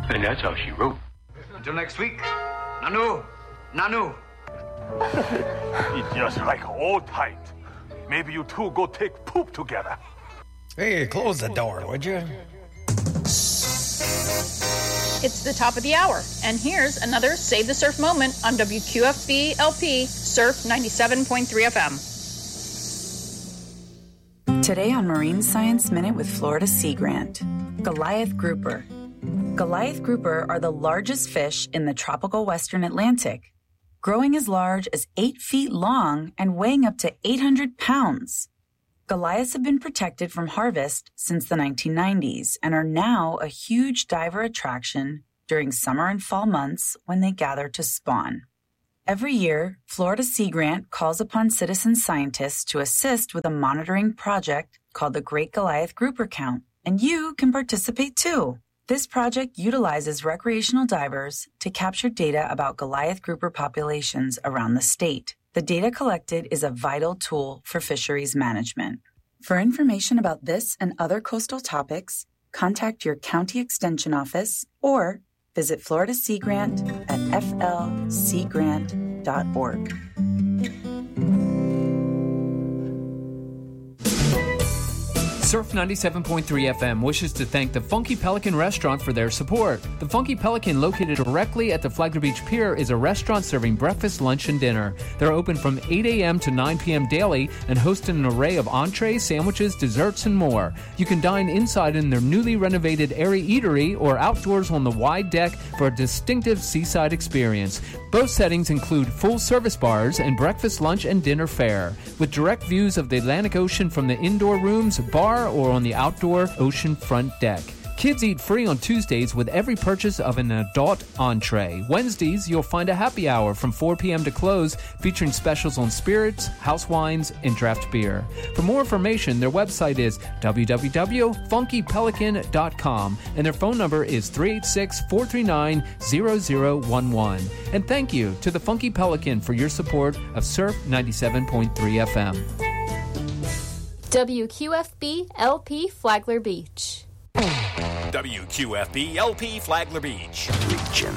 And that's how she wrote. Until next week. Nanu. Nanu. It's just like old times. Maybe you two go take poop together. Hey, close the door, would you? It's the top of the hour, and here's another Save the Surf moment on WQFB LP Surf 97.3 FM. Today on Marine Science Minute with Florida Sea Grant, Goliath grouper. Goliath grouper are the largest fish in the tropical Western Atlantic, growing as large as 8 feet long and weighing up to 800 pounds. Goliaths have been protected from harvest since the 1990s and are now a huge diver attraction during summer and fall months when they gather to spawn. Every year, Florida Sea Grant calls upon citizen scientists to assist with a monitoring project called the Great Goliath Grouper Count, and you can participate too. This project utilizes recreational divers to capture data about Goliath grouper populations around the state. The data collected is a vital tool for fisheries management. For information about this and other coastal topics, contact your county extension office or visit Florida Sea Grant at flseagrant.org. Surf 97.3 FM wishes to thank the Funky Pelican Restaurant for their support. The Funky Pelican, located directly at the Flagler Beach Pier, is a restaurant serving breakfast, lunch, and dinner. They're open from 8 a.m. to 9 p.m. daily and host an array of entrees, sandwiches, desserts, and more. You can dine inside in their newly renovated airy eatery or outdoors on the wide deck for a distinctive seaside experience. Both settings include full-service bars and breakfast, lunch, and dinner fare, with direct views of the Atlantic Ocean from the indoor rooms, bar, or on the outdoor ocean front deck. Kids eat free on Tuesdays with every purchase of an adult entree. Wednesdays, you'll find a happy hour from 4 p.m. to close, featuring specials on spirits, house wines, and draft beer. For more information, their website is www.funkypelican.com, and their phone number is 386-439-0011. And thank you to the Funky Pelican for your support of Surf 97.3 FM. WQFB LP Flagler Beach. WQFB LP Flagler Beach.